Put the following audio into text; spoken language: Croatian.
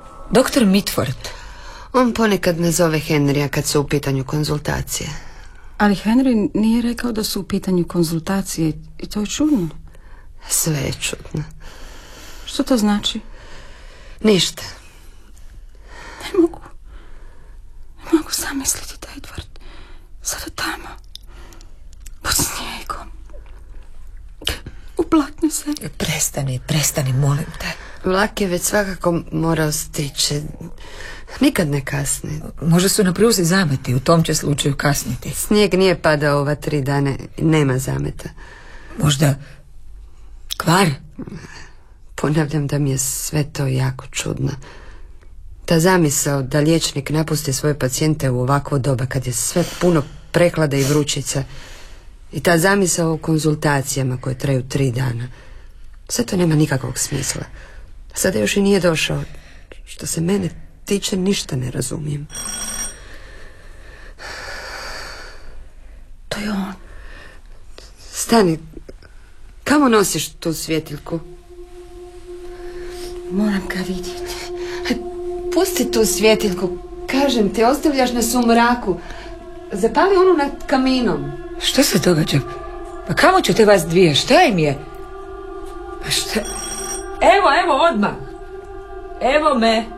Doktor Mitford. On ponekad ne zove Henrya kad su u pitanju konzultacije. Ali Henry nije rekao da su u pitanju konzultacije i to je čudno. Sve je čudno. Što to znači? Ništa. Ne mogu zamisliti da je Edward sada tamo pod snijegom u Blatnoj Seli. Prestani, molim te. Vlak je već svakako morao stići. Nikad ne kasni. Možda su na pruzi zameti, u tom će slučaju kasniti. Snijeg nije padao ova 3 dana, nema zameta. Možda kvar? Ponavljam da mi je sve to jako čudno. Ta zamisao da liječnik napusti svoje pacijente u ovakvo doba kad je sve puno prehlade i vrućica. I ta zamisao o konzultacijama koje traju 3 dana. Sve to nema nikakvog smisla. Sada još i nije došao. Što se mene tiče, ništa ne razumijem. To je on. Stani, kamo nosiš tu svjetiljku? Moram ga vidjeti. Pusti tu svjetiljku, kažem ti, ostavljaš nas u mraku. Zapali onu nad kaminom. Što se događa? Pa kamo ćete vas dvije? Šta im je? Pa šta? Evo, odmah. Evo me.